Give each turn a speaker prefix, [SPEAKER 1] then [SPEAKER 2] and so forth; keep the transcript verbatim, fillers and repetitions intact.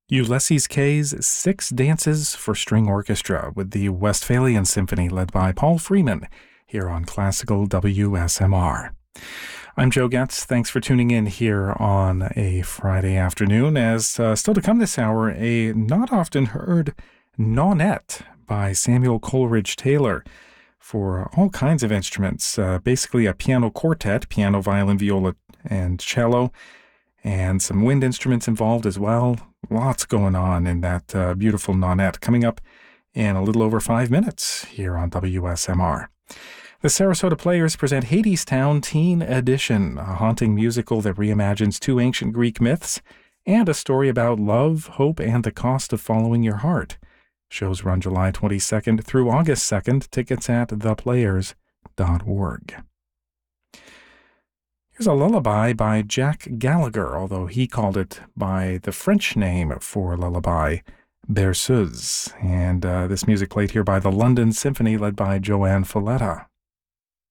[SPEAKER 1] Ulysses K's Six Dances for String Orchestra with the Westphalian Symphony led by Paul Freeman here on Classical W S M R. I'm Joe Getz. Thanks for tuning in here on a Friday afternoon. As uh, still to come this hour, a not often heard Nonet by Samuel Coleridge Taylor for all kinds of instruments. Uh, basically a piano quartet, piano, violin, viola, and cello, and some wind instruments involved as well. Lots going on in that uh, beautiful Nonet coming up in a little over five minutes here on W S M R. The Sarasota Players present Hadestown Teen Edition, a haunting musical that reimagines two ancient Greek myths and a story about love, hope, and the cost of following your heart. Shows run July twenty-second through August second. Tickets at the players dot org. Here's a lullaby by Jack Gallagher, although he called it by the French name for lullaby, Berceuse. And uh, this music played here by the London Symphony led by Joanne Falletta.